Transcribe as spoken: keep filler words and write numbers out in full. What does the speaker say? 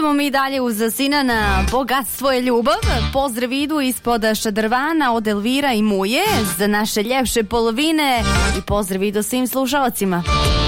Idemo mi dalje uz Sinana, bogatstvo je ljubav. Pozdrav idu ispod Šadrvana od Elvira i Muje za naše ljepše polovine i pozdrav idu svim slušalcima.